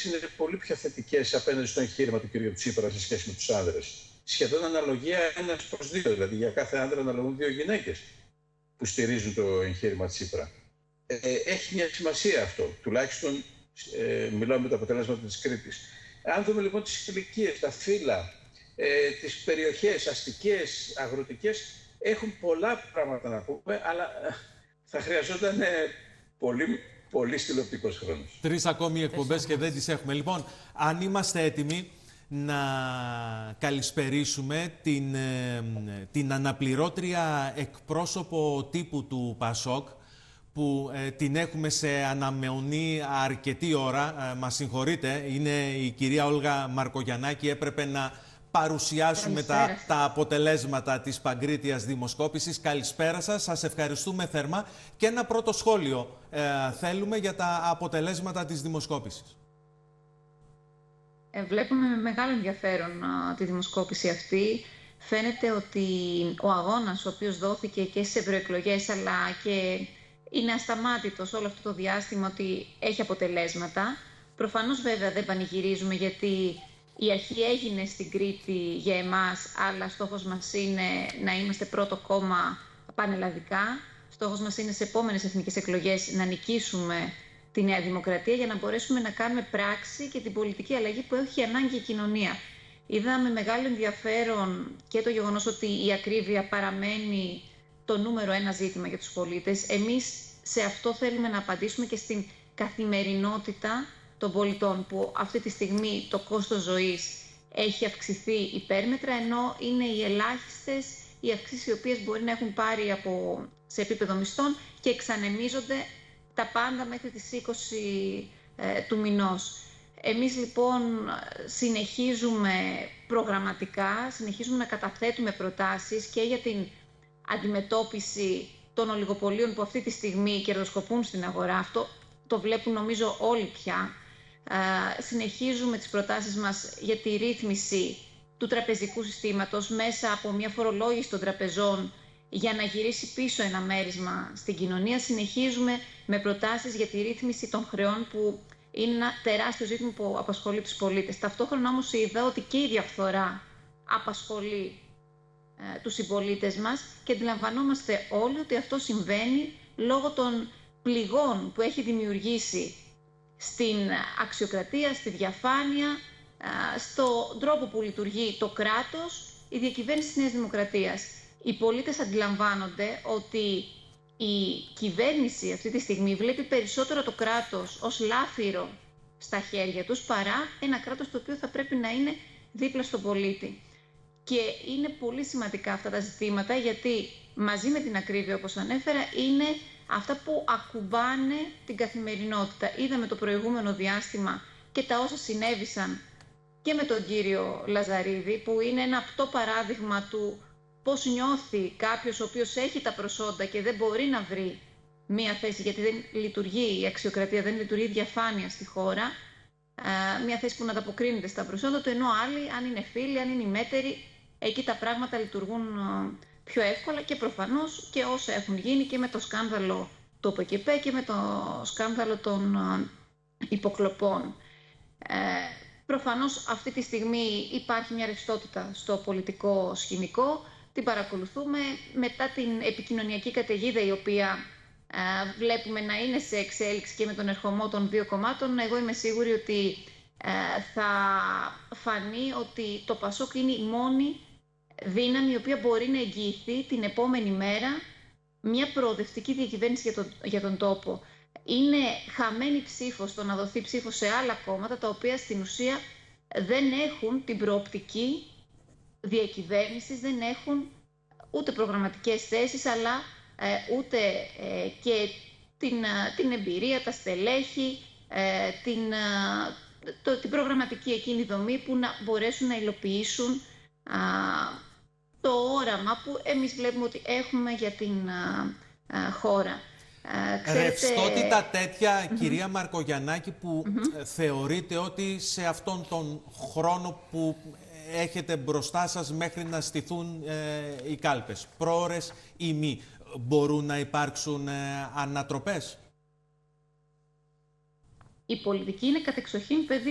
αντιδράσεις είναι πολύ πιο θετικές απέναντι στο εγχείρημα του κ. Τσίπρα σε σχέση με τους άνδρες. Σχεδόν αναλογία 1/2, δηλαδή για κάθε άνδρα αναλογούν 2 γυναίκες που στηρίζουν το εγχείρημα Τσίπρα. Έχει μια σημασία αυτό, τουλάχιστον μιλάω με τα αποτελέσματα της Κρήτης. Αν δούμε λοιπόν τις ηλικίες, τα φύλλα, τις περιοχές αστικές, αγροτικές, έχουν πολλά πράγματα να πούμε, αλλά θα χρειαζόταν πολύ τηλεοπτικός χρόνος. 3 ακόμη εκπομπές και δεν τις έχουμε. Λοιπόν, αν είμαστε έτοιμοι να καλησπερίσουμε την αναπληρώτρια εκπρόσωπο τύπου του ΠΑΣΟΚ, που την έχουμε σε αναμονή αρκετή ώρα. Μας συγχωρείτε, είναι η κυρία Όλγα Μαρκογιαννάκη. Έπρεπε να παρουσιάσουμε τα αποτελέσματα της Παγκρίτιας δημοσκόπησης. Καλησπέρα σας, σας ευχαριστούμε θερμά. Και ένα πρώτο σχόλιο θέλουμε για τα αποτελέσματα της δημοσκόπησης. Βλέπουμε με μεγάλο ενδιαφέρον τη δημοσκόπηση αυτή. Φαίνεται ότι ο αγώνας ο οποίος δόθηκε και στις ευρωεκλογές, αλλά και είναι ασταμάτητος όλο αυτό το διάστημα, ότι έχει αποτελέσματα. Προφανώς βέβαια δεν πανηγυρίζουμε, γιατί η αρχή έγινε στην Κρήτη για εμάς, αλλά στόχος μας είναι να είμαστε πρώτο κόμμα πανελλαδικά. Στόχος μας είναι σε επόμενες εθνικές εκλογές να νικήσουμε τη Νέα Δημοκρατία, για να μπορέσουμε να κάνουμε πράξη και την πολιτική αλλαγή που έχει ανάγκη η κοινωνία. Είδαμε μεγάλο ενδιαφέρον και το γεγονός ότι η ακρίβεια παραμένει το νούμερο 1 ζήτημα για τους πολίτες. Εμείς σε αυτό θέλουμε να απαντήσουμε και στην καθημερινότητα των πολιτών, που αυτή τη στιγμή το κόστος ζωής έχει αυξηθεί υπέρμετρα, ενώ είναι οι ελάχιστες οι αυξήσεις οι οποίες μπορεί να έχουν πάρει σε επίπεδο μισθών και εξανεμίζονται τα πάντα μέχρι τις 20 του μηνός. Εμείς λοιπόν συνεχίζουμε προγραμματικά, συνεχίζουμε να καταθέτουμε προτάσεις και για την αντιμετώπιση των ολιγοπολίων που αυτή τη στιγμή κερδοσκοπούν στην αγορά. Αυτό το βλέπουν νομίζω όλοι πια. Συνεχίζουμε τις προτάσεις μας για τη ρύθμιση του τραπεζικού συστήματος μέσα από μια φορολόγηση των τραπεζών, για να γυρίσει πίσω ένα μέρισμα στην κοινωνία. Συνεχίζουμε με προτάσεις για τη ρύθμιση των χρεών, που είναι ένα τεράστιο ζήτημα που απασχολεί τους πολίτες. Ταυτόχρονα όμως είδα ότι και η διαφθορά απασχολεί τους συμπολίτες μας, και αντιλαμβανόμαστε όλοι ότι αυτό συμβαίνει λόγω των πληγών που έχει δημιουργήσει στην αξιοκρατία, στη διαφάνεια, στον τρόπο που λειτουργεί το κράτος, η διακυβέρνηση της Νέας Δημοκρατίας. Οι πολίτες αντιλαμβάνονται ότι η κυβέρνηση αυτή τη στιγμή βλέπει περισσότερο το κράτος ως λάφυρο στα χέρια τους, παρά ένα κράτος το οποίο θα πρέπει να είναι δίπλα στον πολίτη. Και είναι πολύ σημαντικά αυτά τα ζητήματα, γιατί μαζί με την ακρίβεια, όπως ανέφερα, είναι αυτά που ακουμπάνε την καθημερινότητα. Είδαμε το προηγούμενο διάστημα και τα όσα συνέβησαν και με τον κύριο Λαζαρίδη, που είναι ένα απτό παράδειγμα του πώς νιώθει κάποιος ο οποίος έχει τα προσόντα και δεν μπορεί να βρει μία θέση, γιατί δεν λειτουργεί η αξιοκρατία, δεν λειτουργεί η διαφάνεια στη χώρα, μία θέση που να ανταποκρίνεται στα προσόντα του, ενώ άλλοι, αν είναι φίλοι, αν είναι ημέτεροι, εκεί τα πράγματα λειτουργούν πιο εύκολα. Και προφανώς και όσα έχουν γίνει και με το σκάνδαλο του ΠΚΠ και με το σκάνδαλο των υποκλοπών. Προφανώς αυτή τη στιγμή υπάρχει μια ρευστότητα στο πολιτικό σκηνικό. Την παρακολουθούμε μετά την επικοινωνιακή καταιγίδα, η οποία βλέπουμε να είναι σε εξέλιξη και με τον ερχομό των δύο κομμάτων. Εγώ είμαι σίγουρη ότι θα φανεί ότι το ΠΑΣΟΚ είναι η μόνη δύναμη η οποία μπορεί να εγγυηθεί την επόμενη μέρα μια προοδευτική διακυβέρνηση για τον τόπο. Είναι χαμένη ψήφος το να δοθεί ψήφος σε άλλα κόμματα, τα οποία στην ουσία δεν έχουν την προοπτική διακυβέρνησης, δεν έχουν ούτε προγραμματικές θέσεις, αλλά ούτε και την εμπειρία, τα στελέχη, την προγραμματική εκείνη δομή που να μπορέσουν να υλοποιήσουν το όραμα που εμείς βλέπουμε ότι έχουμε για την χώρα. Ρευστότητα τέτοια, κυρία Μαρκογιαννάκη, που θεωρείτε ότι σε αυτόν τον χρόνο που έχετε μπροστά σας μέχρι να στηθούν οι κάλπες, πρόωρες ή μη, μπορούν να υπάρξουν ανατροπές? Η πολιτική είναι κατεξοχήν παιδί